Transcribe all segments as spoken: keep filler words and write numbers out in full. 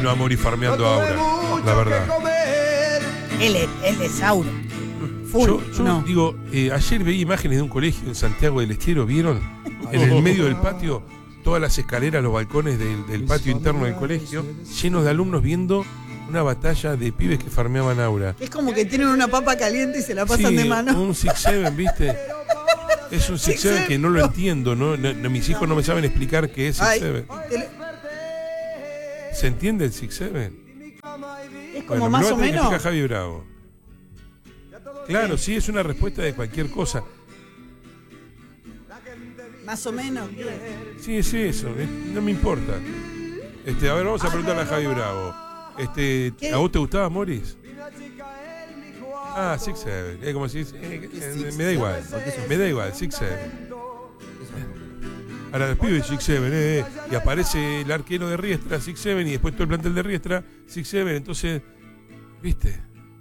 No a morir farmeando ahora, la verdad. Él es, él es Sauro. Full, Yo, yo no. digo, eh, ayer veí imágenes de un colegio en Santiago del Estero, ¿vieron? En el medio del patio, todas las escaleras, los balcones del, del patio interno del colegio, llenos de alumnos viendo una batalla de pibes que farmeaban aura. Es como que tienen una papa caliente y se la pasan Sí, de mano. un six seven, ¿viste? Es un six seven que no lo entiendo, ¿no? No, no, mis hijos no me saben explicar qué es six seven. ¿Se entiende el six seven? Es como Bueno, más me lo o va a tener que menos. explicar Javi Bravo. Claro, sí, es una respuesta de cualquier cosa. Más o menos. Sí, es eso, eh, no me importa. Este, a ver, vamos a preguntarle a Javi Bravo. Este, ¿a vos te gustaba Morris? Ah, six seven. Es como si eh, eh, me da igual. Me da igual, six seven. Ahora despido six seven, eh, eh, y aparece el arquero de Riestra, six seven, y después todo el plantel de Riestra, six seven, entonces, ¿viste?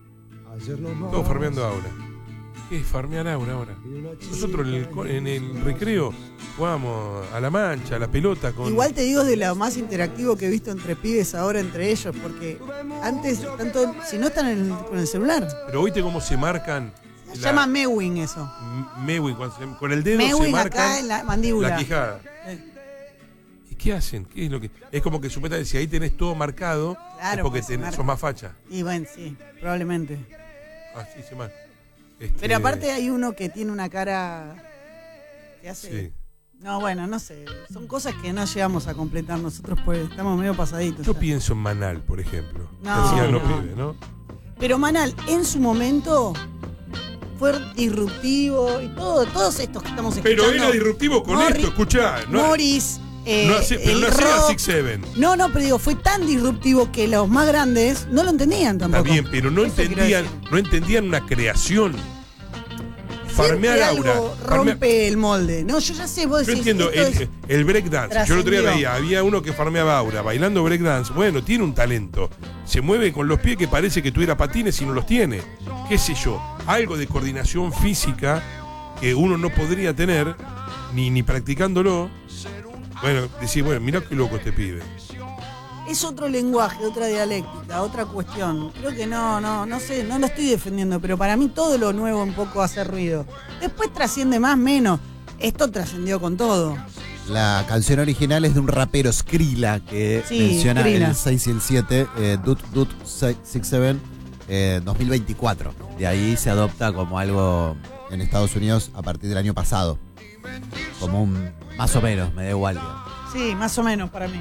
Todos farmeando ahora. ¿Qué es farmear aura ahora? Nosotros en el, en el recreo jugábamos a la mancha, a la pelota. Con... Igual te digo, es de lo más interactivo que he visto entre pibes ahora entre ellos, porque antes, tanto si no están en el, con el celular. Pero oíste cómo se marcan. Se la... llama Mewing eso. Mewing, cuando se... con el dedo Mewing se marcan acá en la mandíbula. La quijada. Eh. ¿Y qué hacen? ¿Qué es lo que? Es como que supuestamente si ahí tenés todo marcado, Claro, es porque pues, tenés, sos más facha. Y bueno, sí, probablemente. Así se marca. Este... Pero aparte hay uno que tiene una cara que hace... Sí. No, bueno, no sé. Son cosas que no llegamos a completar nosotros, pues estamos medio pasaditos. Yo ya. pienso en Manal, por ejemplo. No, Hacían los no. pibes, ¿no? Pero Manal, en su momento, fue disruptivo y todo, todos estos que estamos escuchando. Pero era disruptivo con Morris, esto, escuchá. No, Morris, eh, no hace, pero el no hacía rock. six seven. No, no, pero digo, fue tan disruptivo que los más grandes no lo entendían tampoco. Está bien, pero no Eso quiero entendían, decir. no entendían una creación. Farmear Siempre aura. algo farmear- rompe el molde. No, yo ya sé, vos Yo decís, entiendo, esto el, es- el breakdance. Yo el otro día trascendió. veía, había uno que farmeaba aura, bailando breakdance. Bueno, tiene un talento. Se mueve con los pies que parece que tuviera patines y no los tiene. ¿Qué sé yo? Algo de coordinación física que uno no podría tener, ni, ni practicándolo. Bueno, decir, bueno, mirá qué loco este pibe. Es otro lenguaje, otra dialéctica, otra cuestión. Creo que no, no, no sé, no lo estoy defendiendo, pero para mí todo lo nuevo un poco hace ruido. Después trasciende más, menos. Esto trascendió con todo. La canción original es de un rapero, Skrilla, que Sí, menciona Skrilla. el seis y el siete, eh, Dut Dut six seven, eh, dos mil veinticuatro. De ahí se adopta como algo en Estados Unidos a partir del año pasado. Como un, más o menos, me da igual. digamos. Sí, más o menos para mí.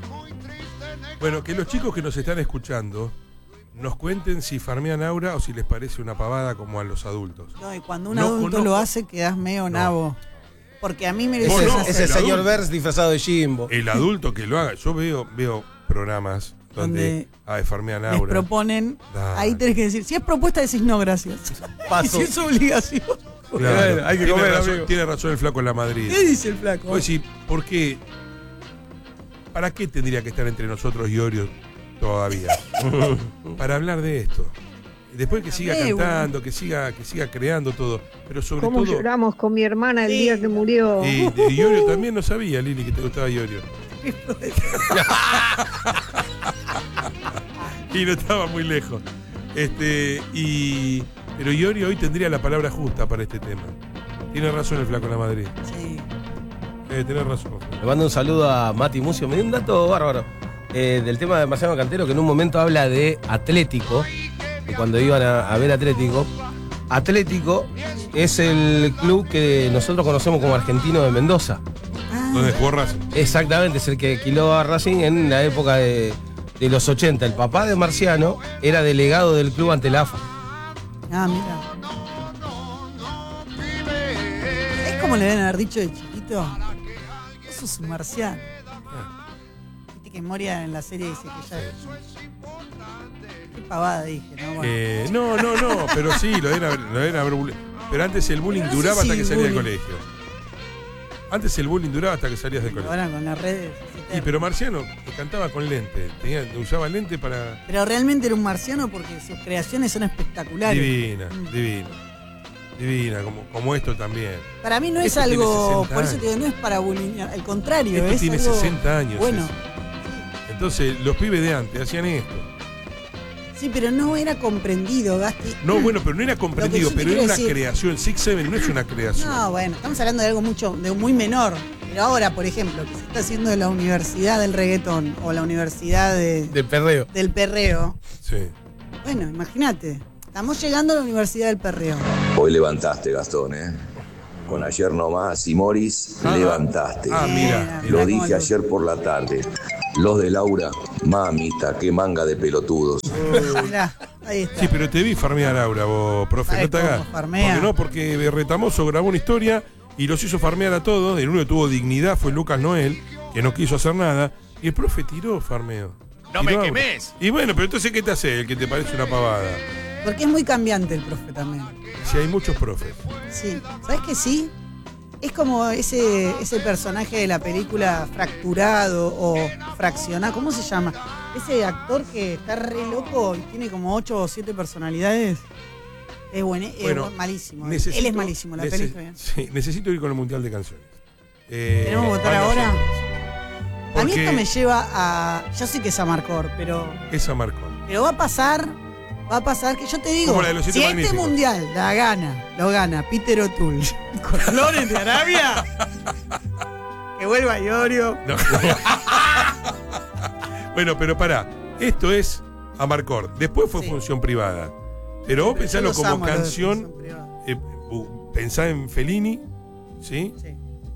Bueno, que los chicos que nos están escuchando nos cuenten si farmean aura o si les parece una pavada como a los adultos. No, y cuando un No adulto conozco- lo hace, quedás medio nabo. Porque a mí me Vos dices no, hacer- Ese el señor adulto. Vers disfrazado de Jimbo. El adulto que lo haga. Yo veo, veo programas donde, Donde ah, farmean les aura. proponen, Dale. ahí tenés que decir, si es propuesta decís no, gracias. Paso. Y si es obligación. Claro, Bueno, hay que tiene, comer, razón, amigo. tiene razón el flaco en la Madrid. ¿Qué dice el flaco? Vos decís, ¿por qué? ¿Para qué tendría que estar entre nosotros Iorio todavía? Para hablar de esto. Y después que siga Eh, cantando, que siga, que siga creando todo. Pero sobre ¿Cómo todo. lloramos con mi hermana el Sí. día que murió? Y de Iorio también no sabía, Lili, que te gustaba Iorio. Y no estaba muy lejos. Este, y. Pero Iorio hoy tendría la palabra justa para este tema. Tiene razón el flaco en la Madrid. Sí. Eh, tenés razón. Le mando un saludo a Mati Mucio. Me dio un dato bárbaro eh, del tema de Marciano Cantero, que en un momento habla de Atlético, de cuando iban a, a ver Atlético. Atlético es el club que nosotros conocemos como Argentino de Mendoza. Ah, ¿Dónde jugó Racing? Exactamente, es el que alquiló a Racing en la época de, de los ochenta. El papá de Marciano era delegado del club ante la A F A. ah, mira. Es como le deben haber dicho de chiquito. Vos sos un marciano. Viste que Moria en la serie dice que ya. Qué pavada dije, ¿no? Bueno. Eh, no, no, no, pero sí, lo deben haber, lo deben haber bulli- Pero antes el bullying Pero no sé duraba hasta si que salías del bullying. colegio. Antes el bullying duraba hasta que salías del colegio. Ahora con las redes. Y pero Marciano cantaba con lente, tenía, usaba lente para. Pero realmente era un marciano porque sus creaciones son espectaculares. Divina, Mm. divina. Divina, como, como esto también. Para mí no es Esto tiene algo, sesenta por eso te años. digo, no es para bulinear, al contrario, Esto es tiene algo sesenta años. bueno. es. Entonces, los pibes de antes hacían esto. Sí, pero no era comprendido, Gasti. No, bueno, pero no era comprendido, Lo que yo te pero era quiero una decir- creación. Six Seven no es una creación. No, bueno, estamos hablando de algo mucho, de muy menor. Pero ahora, por ejemplo, que se está haciendo la universidad del reggaetón o la universidad de- De perreo. del perreo. Sí. Bueno, imagínate. Estamos llegando a la universidad del perreo. Hoy levantaste, Gastón, ¿eh? Con ayer nomás y Morris, Ah, levantaste. ah, mira. Mirá Lo cómo dije lo- ayer por la tarde. Los de Laura, mamita, qué manga de pelotudos. Mirá, ahí está. Sí, pero te vi farmear a Laura, vos, profe. ¿Sabes No te cómo hagas. farmea? Porque no, porque Retamoso grabó una historia y los hizo farmear a todos. El único que tuvo dignidad fue Lucas Noel, que no quiso hacer nada. Y el profe tiró farmeo. No Tiró me Aura. quemes. Y bueno, pero entonces, ¿qué te hace el que te parece una pavada? Porque es muy cambiante el profe también. Si hay muchos profes. Sí. ¿Sabes que sí? Es como ese, ese personaje de la película Fracturado o Fraccionado. ¿Cómo se llama? Ese actor que está re loco y tiene como ocho o siete personalidades. Es, buen, es Bueno, buen- malísimo. necesito- Él es malísimo, la nece- peli está bien. Sí, necesito ir con el Mundial de Canciones. Eh, ¿Tenemos que votar van ahora? nosotros. A mí Porque esto me lleva a... Yo sé que es Amarcor, pero, Esa marcó. pero va a pasar... Va a pasar que yo te digo, Como la de los siete si este magníficos. mundial la gana, lo gana Peter O'Toole con Flores de Arabia, que vuelva Iorio. No. Bueno, pero pará. Esto es Amarcord. Después fue Sí. función privada. Pero vos Pero yo pensalo los como amo, los de canción. función privada. eh, bu- pensá en Fellini, ¿sí? Sí.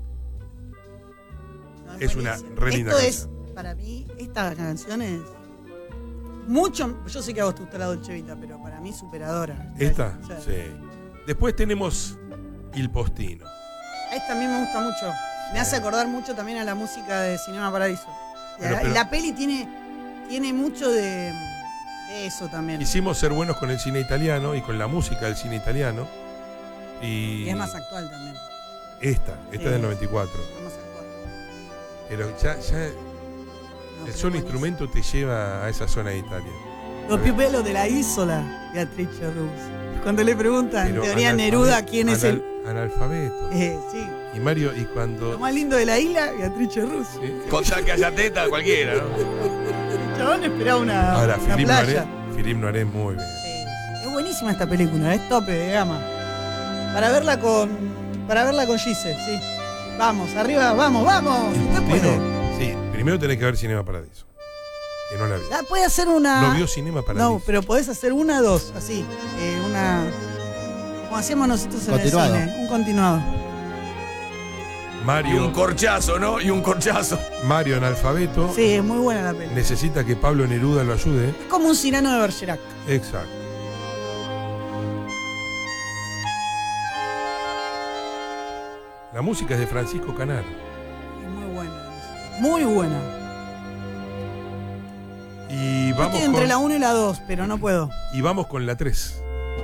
No, Es una buenísimo. re linda Esto canción. es, para mí, esta canción es mucho. Yo sé que a vos te gusta la Dolce Vita, pero para mí superadora. ¿Esta? Sí. Sí. Después tenemos Il Postino. Esta a mí me gusta mucho. Me hace acordar mucho también a la música de Cinema Paradiso. Y Pero- la, pero- la peli tiene, tiene mucho de, de eso también. Quisimos ser buenos con el cine italiano y con la música del cine italiano. Y Y es más actual también. esta, esta Sí. es del noventa y cuatro. Es más actual. Pero ya, ya No, el pero solo buenísimo. instrumento te lleva a esa zona de Italia. Los pipelos de la Isola, Beatrice Rus. Cuando le preguntan, en Pero teoría analfabe- Neruda, quién es el. anal- Analfabeto. Eh, sí. Y Mario, y Lo cuando. más lindo de la isla, Beatrice Rus. Sí. Con tal que haya teta, cualquiera, ¿no? El chabón esperaba una, Ahora, una Philippe Noiret, playa. Philippe Noiret muy bien. Sí. Es buenísima esta película, es tope de gama. Para verla con. Para verla con Gise, sí. Vamos, arriba, vamos, vamos. El Usted Postino, puede. sí, primero tenés que ver Cinema Paradiso. Que no la vi. Ah, puede hacer una. No vio Cinema Paradiso. No, pero podés hacer una, dos, así. Eh, una. Como hacíamos nosotros en Continuado. el cine. Un continuado. Y Mario, un corchazo, ¿no? Y un corchazo. Mario analfabeto. Sí, es muy buena la peli. Necesita que Pablo Neruda lo ayude. Es como un Cyrano de Bergerac. Exacto. La música es de Francisco Canaro. Es muy buena la música. Muy buena. Y Yo vamos, estoy entre con, la uno y la dos, pero no puedo. y vamos con la tres.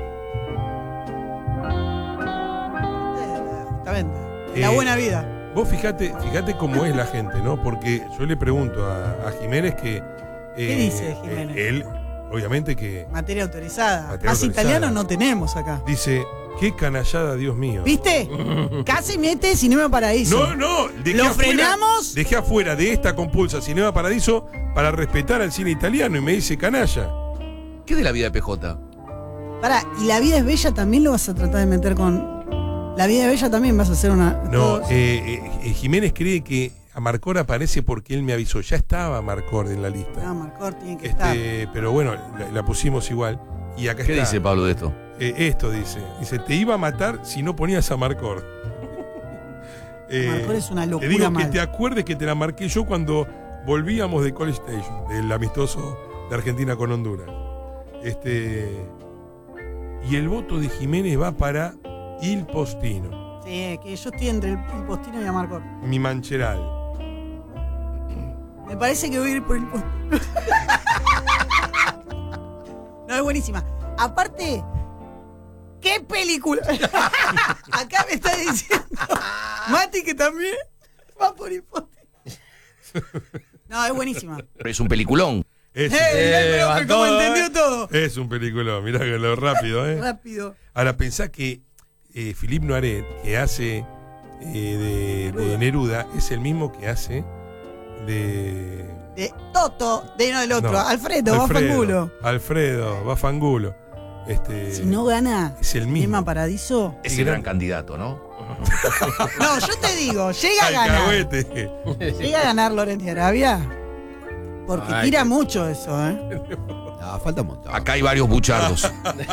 Eh, Justamente. La Eh, buena vida. Vos fijate, fíjate cómo es la gente, ¿no? Porque yo le pregunto a, a Jiménez que. eh, ¿Qué dice Jiménez? eh, Él, obviamente que Materia autorizada. Materia Más autorizada. italiano no tenemos acá. dice, qué canallada, Dios mío. ¿Viste? Casi mete Cinema Paradiso. No, no, dejé ¿Lo afuera- frenamos? Dejé afuera de esta compulsa Cinema Paradiso para respetar al cine italiano y me dice canalla. ¿Qué de la vida de P J? Pará, ¿y La vida es bella también lo vas a tratar de meter con. La vida es bella también vas a hacer una. No, todos- eh, eh, eh, Jiménez cree que Amarcor aparece porque él me avisó. Ya estaba Amarcor en la lista. No, Marcor tiene que estar. Este, pero bueno, la, la pusimos igual. Y acá ¿Qué está. dice Pablo de esto? Eh, esto dice. Dice, te iba a matar si no ponías a Amarcor. Eh, Amarcord es una Te locura digo mal. que te acuerdes que te la marqué yo cuando volvíamos de College Station, del amistoso de Argentina con Honduras. Este. Y el voto de Jiménez va para Il Postino, Sí, que yo estoy entre el, el Postino y Amarcor. mi mancheral. Me parece que voy a ir por el Postino. No, es buenísima. Aparte, ¿qué película? Acá me está diciendo Mati que también va por el Postino. No, es buenísima. Pero es un peliculón. Es, ¡Eh! mirá el Eh, profe va cómo todo, entendió eh. todo! es un película, mirá que lo rápido, ¿eh? Rápido. Ahora pensá que eh, Philippe Noiret, que hace eh, de, de Neruda, es el mismo que hace de de Toto, de no del otro, No, Alfredo, va fangulo. Alfredo, va fangulo. Este, Si no gana es el mismo. Tema Paradiso. Es el gran candidato, ¿no? No, yo te digo, llega a ganar. Alcahuete. Llega a ganar Lorenti Arabia. Porque Ay, tira qué- mucho eso, ¿eh? No, falta un montón. Acá hay varios buchardos.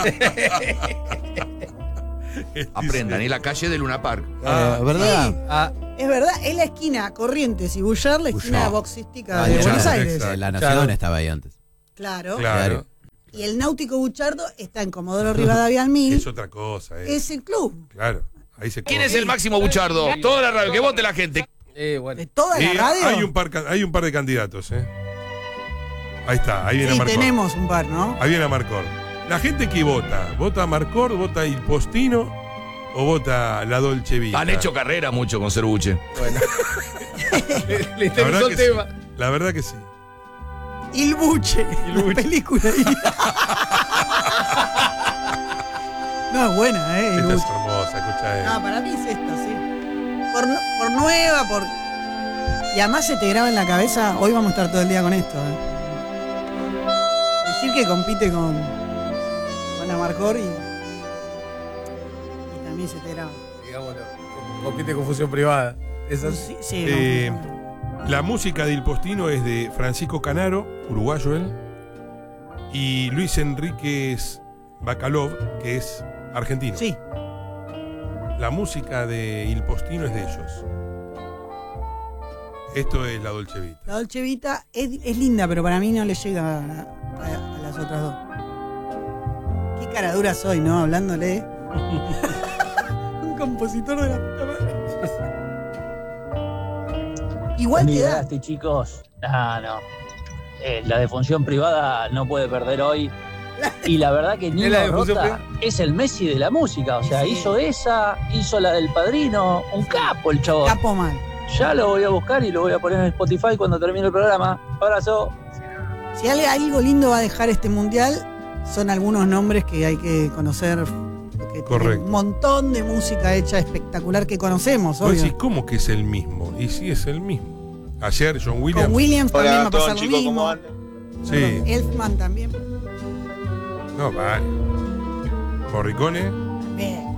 Dice- Aprendan, es la calle de Luna Park. Ah, Eh, ¿Verdad? Sí. Ah, Es verdad, es la esquina Corrientes y Bullar, la esquina Bullar. boxística Ah, de ya, Buenos ya, Aires. exacto. Eh, La Nación Claro. estaba ahí antes. Claro. Claro. Y el Náutico Buchardo está en Comodoro Rivadavia al Mil. Es otra cosa, eh. Es el club Claro. Ahí se ¿Quién corta. es el máximo buchardo? Toda la radio, que vote la gente. eh, bueno. de toda la Y radio. hay un par, hay un par de candidatos, eh. Ahí está, ahí viene Sí, Marcor. tenemos un par, ¿no? Ahí viene Marcor. La gente que vota, ¿vota a Marcor, vota Il Postino o vota la Dolce Vita? Han hecho carrera mucho con Cerbuche. Bueno. Le, le La interesó verdad, el que tema. sí. La verdad que sí. Il Buche, la película. No, es buena, ¿eh? Il Esta es Buche. hermosa, escucha. eh. No, para mí es esta, sí. Por, no- por nueva, por... Y además se te graba en la cabeza, hoy vamos a estar todo el día con esto, ¿eh? Decir que compite con, con Amarcor y, y también se te graba. Digámoslo. Compite con fusión privada. Esas. Sí, sí, Eh, no. La música de Il Postino es de Francisco Canaro, uruguayo él, y Luis Enríquez Bacalov, que es argentino. Sí, La música de Il Postino es de ellos. Esto es la Dolce Vita. la Dolce Vita es, es linda, pero para mí no le llega a, a- a las otras dos. Qué cara dura soy, ¿no? Hablándole. Un compositor de la puta madre. Igual te da. Olvidaste, chicos. No, no. Eh, la de función privada no puede perder hoy. Y la verdad que Nino ¿Es la de función Rota privada? es el Messi de la música. O sea, Sí. hizo esa, hizo la del Padrino. Un capo el chavo. Capo mal. Ya lo voy a buscar y lo voy a poner en Spotify cuando termine el programa. Abrazo. Si algo, algo lindo va a dejar este mundial, son algunos nombres que hay que conocer. Que Correcto. tienen un montón de música hecha espectacular que conocemos, Vos obvio. decís, ¿cómo que es el mismo? Y sí es el mismo. Ayer John Williams. Con Williams también va a pasar lo chicos, mismo. ¿cómo andan? Sí. Elfman también. No, vale. Morricone. Bien.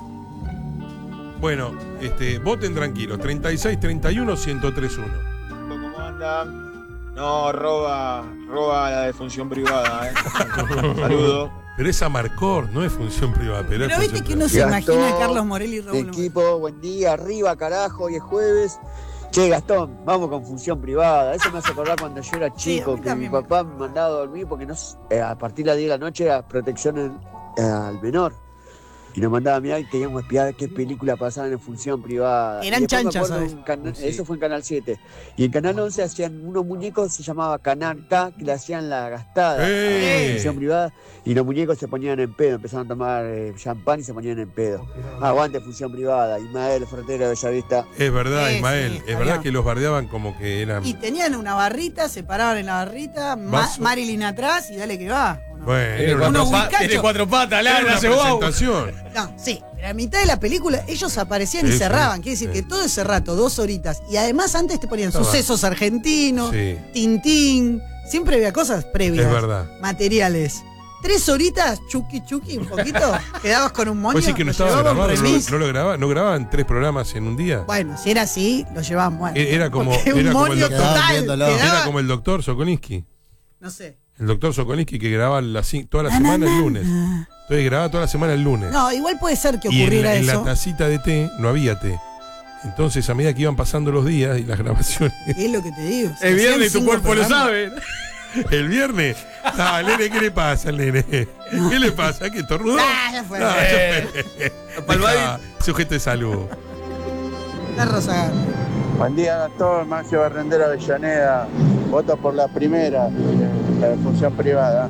Bueno, este, voten tranquilos. treinta y seis treinta y uno uno cero tres uno. ¿Cómo andan? No, roba, roba la de función privada, ¿eh? Saludos. Pero esa Marcor no es función privada, pero, Pero es viste función que uno se privada. Gastón, imagina a Carlos Morelli y De Raúl. equipo, buen día, arriba carajo, hoy es jueves. Che, Gastón, vamos con función privada. Eso me hace acordar cuando yo era Sí, a chico, mí que mi también me- papá me mandaba a dormir porque no, s- eh, a partir de las diez de la noche era protección en- eh, al menor. Y nos mandaba a mirar y teníamos que espiar qué película pasaban en función privada. Eran Y después me chanchas, acuerdo ¿sabes? un cana- Sí. Eso fue en Canal siete. Y en Canal once hacían unos muñecos, se llamaba Canal K, que le hacían la gastada. ¡Eh! Función privada. Y los muñecos se ponían en pedo, empezaron a tomar eh, champán y se ponían en pedo. Aguante función privada. Ismael, Frontera de Bellavista. Es verdad, Sí, Ismael. sí, es está verdad bien. que los bardeaban como que eran. Y tenían una barrita, se paraban en la barrita, Ma- Vaso. Marilyn atrás y dale que va. ¿o no? Bueno, Tiene era una, cuatro, unos pa- bizcachos. tiene cuatro patas, era Lana, una hace wow. presentación. No, sí, pero a mitad de la película ellos aparecían y Sí, cerraban. sí, Quiere decir sí. que todo ese rato, dos horitas. Y además antes te ponían Estaba. sucesos argentinos, Sí, Tintín. Siempre había cosas previas. es verdad. Materiales. Tres horitas, chuki chuki, un poquito. Quedabas con un moño. ¿Vos decís que no lo estaba llevaban grabado? ¿No, remis. no lo grababan? ¿No grababan tres programas en un día? Bueno, si era así, lo llevaban muerto. E- Era como, Porque un era como el moño doctor, Quedaban total. viéndolo. quedaba- era como el doctor Sokolinsky. No sé. El doctor Sokolinsky que grababa las cin- toda la Na, na, semana el na, lunes. na. Entonces grababa toda la semana el lunes. No, igual puede ser que y en, ocurriera la- en la eso. tacita de té no había té. Entonces, a medida que iban pasando los días y las grabaciones, Es lo que te digo. se El viernes hacían y tu cinco cuerpo lo programas. sabe. el viernes, ah, nene, ¿qué le pasa al nene? ¿Qué le pasa? ¿Qué tornudó? Ah, ya fue. No, ya Eh, fue. palmadita. Dejá, sujeto de salud. Está Rosagar. Buen día, Gastón, Maxio Barrendera Avellaneda. Voto por la primera, la de función privada.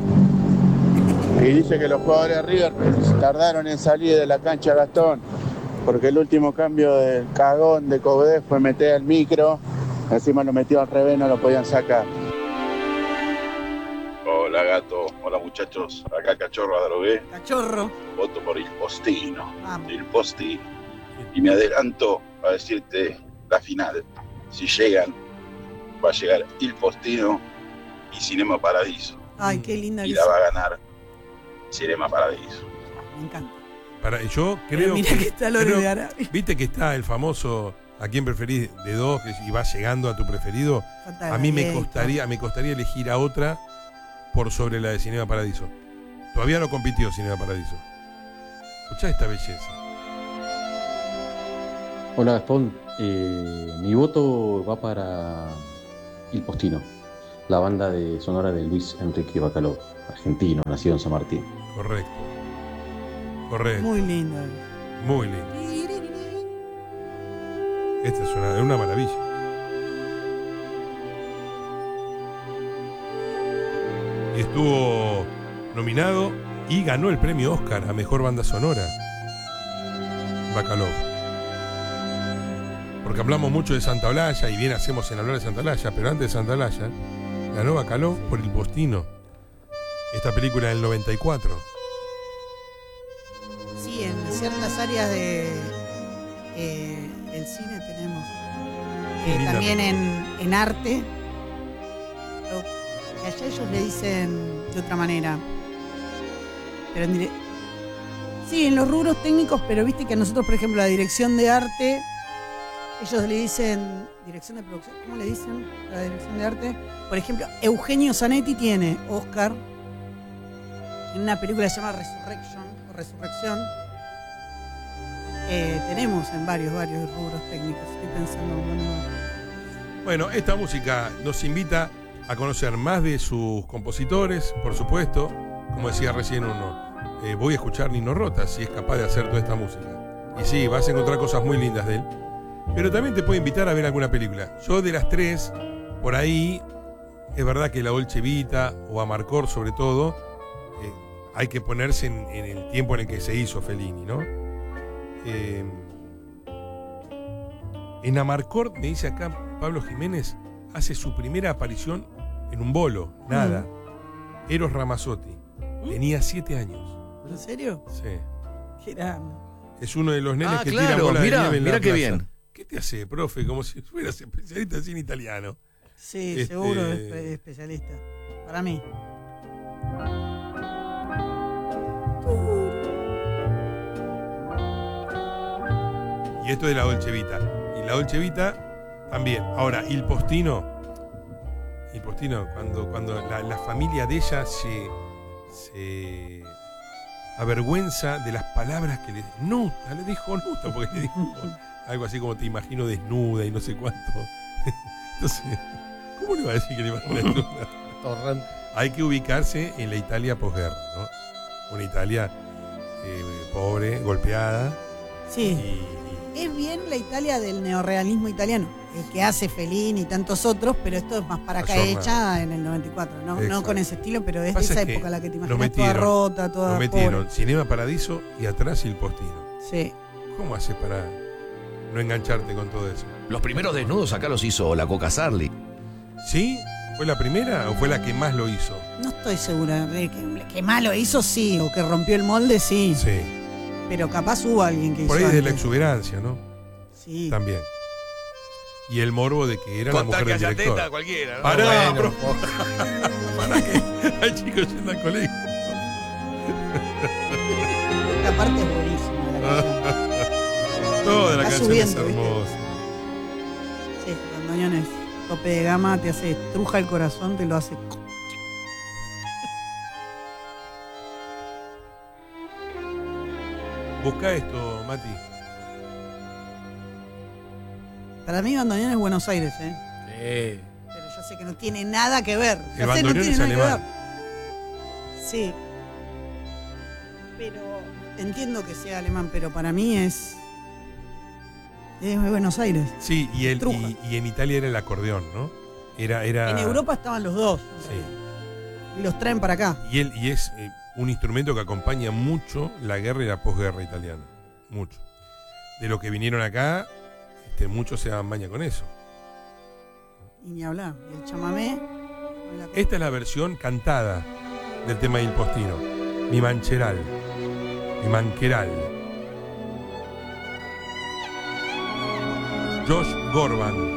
Y dice que los jugadores de River tardaron en salir de la cancha, Gastón, porque el último cambio del cagón de Cobdé fue meter el micro, encima lo metió al revés, no lo podían sacar. Hola gato, hola muchachos, acá Cachorro Adrogué, Cachorro. voto por Il Postino, Vamos. Il Postino. Y me adelanto a decirte la final, si llegan va a llegar Il Postino y Cinema Paradiso. Ay, qué linda Y que la es. va a ganar Cinema Paradiso. Me encanta. Para, yo Pero creo mirá que está Lore creo- de Arabia. Viste que está el famoso ¿a quién preferís de dos? Que- y va llegando a tu preferido. Falta A mí me Gladiator. costaría, me costaría elegir a otra por sobre la de Cinema Paradiso. Todavía no compitió Cinema Paradiso. Escuchá esta belleza. Hola Gastón, Eh, mi voto va para Il Postino, la banda de sonora de Luis Enrique Bacalov, argentino, nacido en San Martín. Correcto. Correcto. Muy lindo. Muy lindo. Esta es una, una maravilla. Y estuvo nominado y ganó el premio Oscar a Mejor Banda Sonora. Bacalov. Porque hablamos mucho de Santa Olalla y bien hacemos en hablar de Santa Olalla, pero antes de Santa Olalla ganó Bacalov por Il Postino. Esta película del noventa y cuatro. Sí, en ciertas áreas de eh, el cine tenemos. Qué Eh, linda también en, película. en arte. Lo que allá ellos le dicen de otra manera. Pero en dire- sí, en los rubros técnicos, pero viste que a nosotros, por ejemplo, la dirección de arte, ellos le dicen, dirección de producción, ¿cómo le dicen a la dirección de arte? Por ejemplo, Eugenio Zanetti tiene Oscar en una película que se llama Resurrection o Resurrección. Eh, tenemos en varios, varios rubros técnicos. Estoy pensando en uno. Bueno, esta música nos invita a conocer más de sus compositores, por supuesto. Como decía recién uno, eh, voy a escuchar Nino Rota si es capaz de hacer toda esta música. Y sí, vas a encontrar cosas muy lindas de él. Pero también te puede invitar a ver alguna película. Yo de las tres, por ahí, es verdad que la Dolce Vita o Amarcord sobre todo, eh, hay que ponerse en, en el tiempo en el que se hizo Fellini, ¿no? Eh, en Amarcord, me dice acá Pablo Jiménez, hace su primera aparición en un bolo, nada. Eros Ramazzotti. Tenía siete años. ¿En serio? Sí. Qué grande. Es uno de los nenes Ah, que claro, tira bola de mirá, nieve en la mirá qué plaza. bien. ¿Qué te hace, profe? Como si fueras especialista en cine italiano. Sí, Este- seguro es espe- especialista. Para mí. Y esto de la Dolce Vita. Y la Dolce Vita también. Ahora, Il Postino. Il Postino, cuando, cuando la, la familia de ella se, se avergüenza de las palabras que le Nuta, le dijo Nuta, porque le dijo algo así como te imagino desnuda y no sé cuánto. Entonces, ¿cómo le va a decir que le imagino desnuda? Hay que ubicarse en la Italia posguerra, ¿no? Una Italia eh, pobre, golpeada. Sí. Y, Es bien la Italia del neorrealismo italiano, el que hace Fellini y tantos otros, pero esto es más para acá Ayornada. hecha en el noventa y cuatro, ¿no? No Exacto. con ese estilo, pero es de Pasa esa es que época la que te lo imaginas metieron, toda rota, toda Lo metieron pobre. Cinema Paradiso y atrás Il Postino. Sí. ¿Cómo haces para no engancharte con todo eso? Los primeros desnudos acá los hizo la Coca Sarli. ¿Sí? ¿Fue la primera o fue la que más lo hizo? No estoy segura de que, que más lo hizo, sí, o que rompió el molde, sí. Sí. Pero capaz hubo alguien que Por ahí hizo de la antes. exuberancia, ¿no? Sí. También. Y el morbo de que era la Contá mujer que del haya director. teta, cualquiera, ¿no? Pará, Bueno, bro. Pará que hay chicos yendo al colegio. Esta parte es buenísima de la canción. Toda la Va canción subiendo, es ¿viste? hermosa. Sí, Bandoneones, tope de gama, te hace estruja el corazón, te lo hace. Busca esto, Mati. Para mí Bandoneón es Buenos Aires, ¿eh? Eh, Pero yo sé que no tiene nada que ver. El Ya sé, no bandoneón tiene es nada que alemán. ver. Sí. Pero entiendo que sea alemán, pero para mí es. Es de Buenos Aires. Sí, y, el, Truja. y, y en Italia era el acordeón, ¿no? Era, era... En Europa estaban los dos. Sí. Y los traen para acá. Y, él, y es eh, un instrumento que acompaña mucho la guerra y la posguerra italiana. Mucho. De los que vinieron acá, este, muchos se daban maña con eso. Y ni hablar. Y el chamamé. Esta es la versión cantada del tema del Postino. Mi mancheral. Mi manqueral. Josh Gorban.